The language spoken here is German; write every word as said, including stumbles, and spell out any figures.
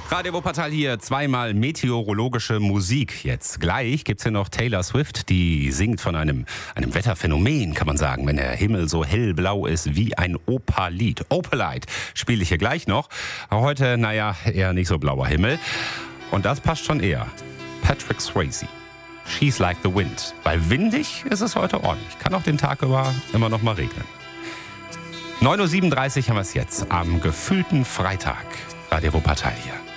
Radio Wuppertal hier, zweimal meteorologische Musik. Jetzt gleich gibt's hier noch Taylor Swift, die singt von einem, einem Wetterphänomen, kann man sagen, wenn der Himmel so hellblau ist wie ein Opalid. Opalite spiele ich hier gleich noch. Heute, naja, eher nicht so blauer Himmel. Und das passt schon eher. Patrick Swayze. She's like the wind. Weil windig ist es heute ordentlich. Kann auch den Tag über immer noch mal regnen. neun Uhr siebenunddreißig haben wir es jetzt am gefühlten Freitag. Radio Wuppertal hier.